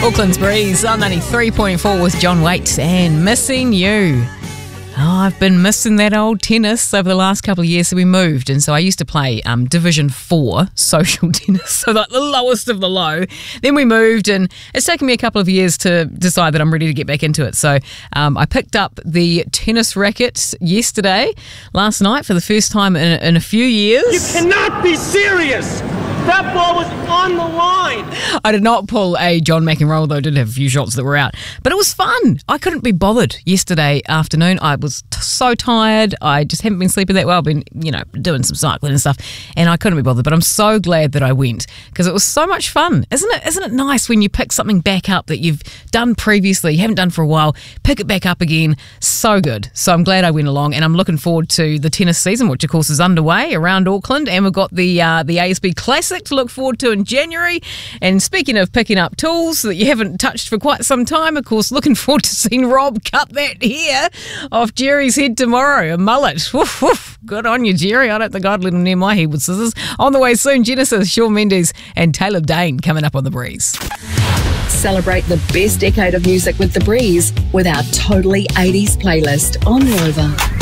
Auckland's Breeze on 93.4 with John Waite and Missing You. Oh, I've been missing that old tennis over the last couple of years. So we moved, and so I used to play Division 4 social tennis, so like the lowest of the low. Then we moved, and it's taken me a couple of years to decide that I'm ready to get back into it. So I picked up the tennis rackets last night for the first time in a few years. You cannot be serious! That ball was on the line. I did not pull a John McEnroe, though I did have a few shots that were out. But it was fun. I couldn't be bothered yesterday afternoon. I was so tired. I just haven't been sleeping that well. I've been, doing some cycling and stuff, and I couldn't be bothered. But I'm so glad that I went because it was so much fun. Isn't it nice when you pick something back up that you've done previously, you haven't done for a while, pick it back up again? So good. So I'm glad I went along, and I'm looking forward to the tennis season, which of course is underway around Auckland, and we've got the ASB Classic to look forward to in January. And speaking of picking up tools that you haven't touched for quite some time, of course, looking forward to seeing Rob cut that hair off Jerry's head tomorrow. A mullet. Woof, woof. Good on you, Jerry. I don't think I'd let him near my head with scissors. On the way soon, Genesis, Shawn Mendes and Taylor Dane coming up on The Breeze. Celebrate the best decade of music with The Breeze with our Totally 80s playlist on Rover.